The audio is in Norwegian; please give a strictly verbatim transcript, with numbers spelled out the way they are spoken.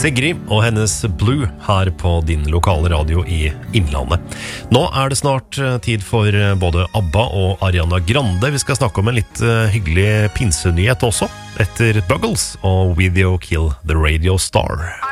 Sigrid og hennes Blue her på din lokale radio i Innlandet. Nå er det snart tid for både ABBA og Ariana Grande. Vi skal snakke om en litt hyggelig pinsenyhet også, etter Buggles og With You Kill the Radio Star.